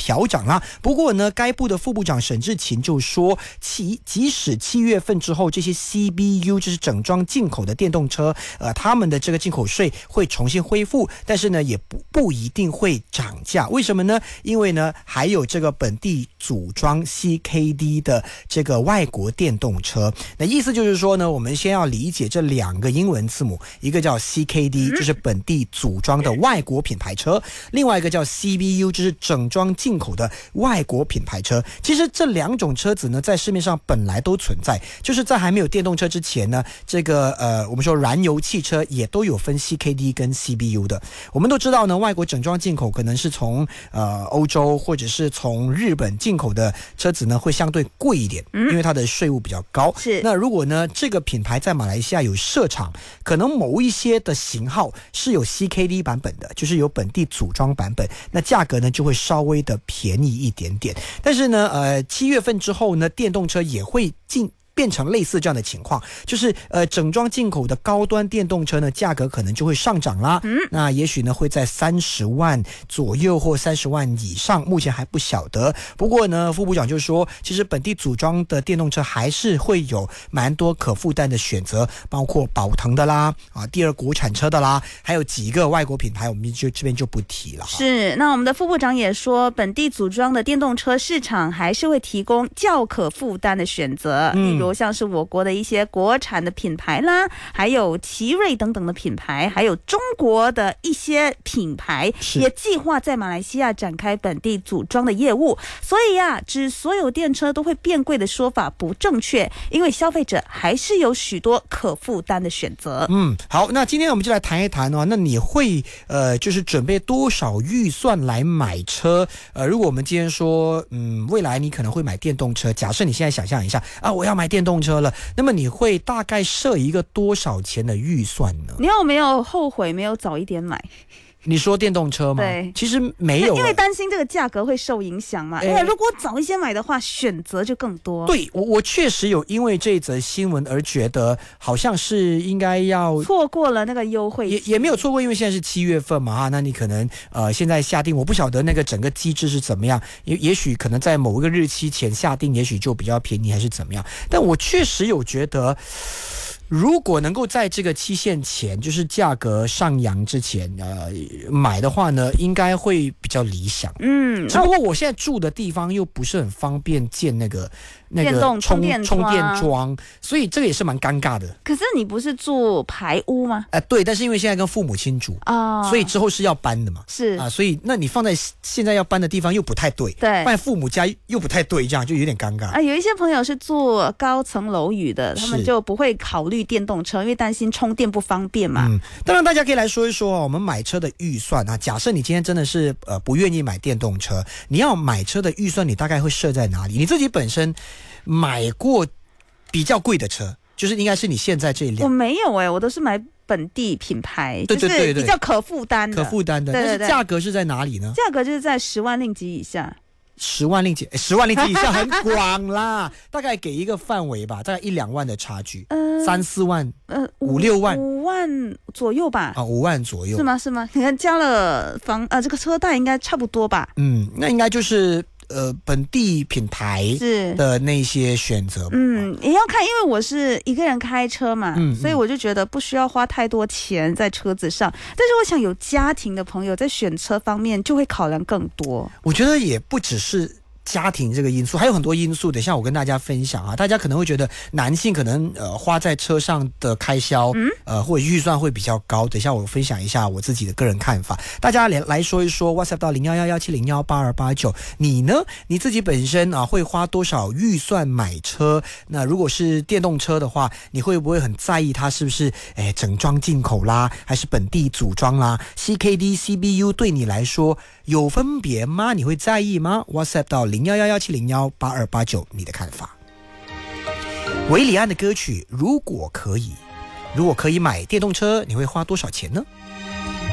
调涨啦。不过呢，该部的副部长沈志勤就说，即使7月份之后，这些 CBU 就是整装进口的电动车，他们的这个进口税会重新恢复，但是呢，也不一定会涨价。为什么呢？因为呢，还有这个本地组装 CKD 的这个外国电动车。那意思就是说呢，我们先要理解这2个英文字母，一个叫 CKD， 就是本地组装的外国品牌车，另外一个叫 CBU， 就是整装进口的外国品牌车。其实这2种车子呢，在市面上本来都存在，就是在还没有电动车之前呢，这个我们说燃油汽车也都有分 CKD 跟 CBU 的。我们都知道呢，外国整装进口可能是从欧洲或者是从日本进口的车子呢，会相对贵一点，因为它的税务比较高。 是。 那如果呢，这个品牌在马来西亚有设厂，可能某一些的型号是有 CKD 版本的，就是有本地组装版本，那价格呢就会稍微的便宜一点点。但是呢，7月份之后呢，电动车也会变成类似这样的情况，就是整装进口的高端电动车呢，价格可能就会上涨啦。那也许呢会在30万左右或30万以上，目前还不晓得。不过呢，副部长就说，其实本地组装的电动车还是会有蛮多可负担的选择，包括宝腾的啦，第二国产车的啦，还有几个外国品牌，我们这边就不提了。 是，那我们的副部长也说，本地组装的电动车市场还是会提供较可负担的选择，例如像是我国的一些国产的品牌啦，还有奇瑞等等的品牌，还有中国的一些品牌也计划在马来西亚展开本地组装的业务。所以指所有电车都会变贵的说法不正确，因为消费者还是有许多可负担的选择。 好，那今天我们就来谈一谈那你会就是准备多少预算来买车？如果我们今天说未来你可能会买电动车，假设你现在想象一下我要买电动车了，那么你会大概设一个多少钱的预算呢？ 你有没有后悔没有早一点买？ 你说电动车吗？ 对， 其实没有， 因为担心这个价格会受影响嘛。因为如果早一些买的话，选择就更多。 对，我确实有因为这则新闻而觉得好像是应该要错过了那个优惠， 也没有错过，因为现在是7月份嘛那你可能现在下定，我不晓得那个整个机制是怎么样，也许可能在某一个日期前下定，也许就比较便宜还是怎么样。但我确实有觉得，如果能够在这个期限前，就是价格上扬之前买的话呢，应该会比较理想。只不过我现在住的地方又不是很方便建那个充电桩，所以这个也是蛮尴尬的。 可是你不是住排屋吗？ 对，但是因为现在跟父母亲住所以之后是要搬的嘛。 是所以那你放在现在要搬的地方又不太对， 对， 放在父母家又不太对，这样就有点尴尬。 有一些朋友是住高层楼宇的，他们就不会考虑电动车，因为担心充电不方便嘛。 当然大家可以来说一说我们买车的预算假设你今天真的是不愿意买电动车，你要买车的预算你大概会设在哪里？你自己本身买过比较贵的车，就是应该是你现在这一辆。 我没有我都是买本地品牌， 对， 就是比较可负担的。 对，但是价格是在哪里呢？ 价格就是在10万令吉以下。 10万令吉以下很广啦，大概给一个范围吧，大概1-2万的差距，3-4万，5-6万 ，5万左右吧。 5万左右是吗？你看加了这个车贷应该差不多吧？ 那应该就是本地品牌的那些选择。 也要看，因为我是一个人开车嘛，所以我就觉得不需要花太多钱在车子上。但是我想有家庭的朋友在选车方面就会考量更多。 我觉得也不只是家庭这个因素，还有很多因素。等一下我跟大家分享大家可能会觉得男性可能花在车上的开销或者预算会比较高。等一下我分享一下我自己的个人看法，大家来说一说 WhatsApp 到0111701829，你呢？你自己本身会花多少预算买车？那如果是电动车的话，你会不会很在意它是不是整装进口啦，还是本地组装啦？ CKD CBU 对你来说有分别吗？你会在意吗？ WhatsApp 到0111701829，你的看法。韦礼安的歌曲如果可以买电动车，你会花多少钱呢？